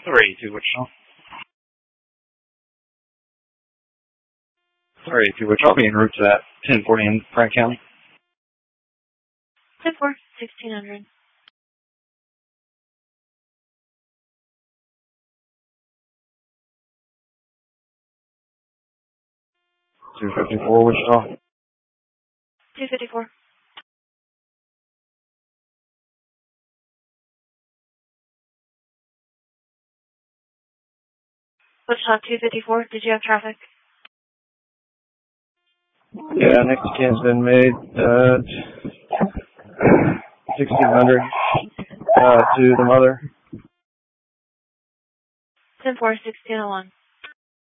382 Wichita. 382 Wichita, being route to that 1040 in Frank County. 10-4, 1600. $254 Wichita. 254. Wichita 254, did you have traffic? Yeah, next scan's been made. 1600 to the mother. 10-4, 1601.